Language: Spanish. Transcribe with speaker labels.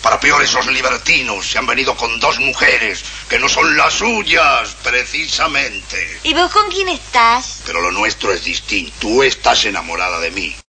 Speaker 1: Para peor, esos libertinos se han venido con 2 mujeres que no son las suyas, precisamente.
Speaker 2: ¿Y vos con quién estás?
Speaker 1: Pero lo nuestro es distinto. Tú estás enamorada de mí.